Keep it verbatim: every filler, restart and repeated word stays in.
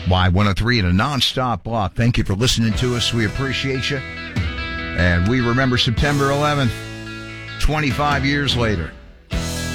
Y one oh three and a nonstop block. Thank you for listening to us. We appreciate you. And we remember September eleventh, twenty-five years later.